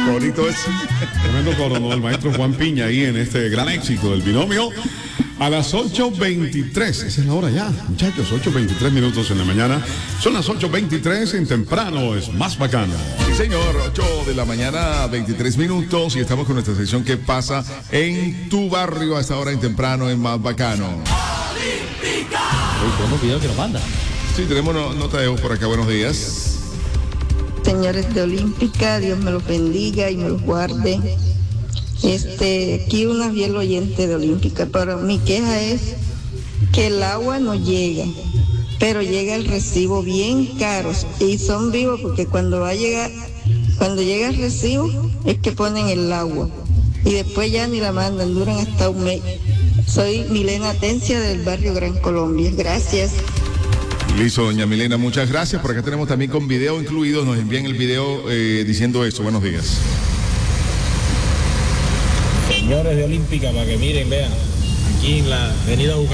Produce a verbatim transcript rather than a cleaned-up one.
Corito es tremendo coro, ¿no? El maestro Juan Piña ahí en este gran éxito del binomio. A las ocho veintitrés, esa es la hora ya, muchachos, ocho veintitrés minutos en la mañana. Son las ocho veintitrés, en temprano es más bacano. Sí, señor, ocho de la mañana, veintitrés minutos, y estamos con nuestra sección ¿Qué pasa en tu barrio a esta hora en temprano en Más Bacano? Olímpica. Uy, tenemos video que nos manda. Sí, tenemos no- nota de voz por acá, buenos días. Señores de Olímpica, Dios me los bendiga y me los guarde. Este, aquí una fiel oyente de Olímpica, pero mi queja es que el agua no llega, pero llega el recibo bien caros y son vivos porque cuando va a llegar, cuando llega el recibo es que ponen el agua y después ya ni la mandan, duran hasta un mes. Soy Milena Atencia del barrio Gran Colombia. Gracias. Listo, doña Milena, muchas gracias. Por acá tenemos también con video incluido, nos envían el video eh, diciendo eso. Buenos días. Señores de Olímpica, para que miren, vean, aquí en la avenida Bucaramanga.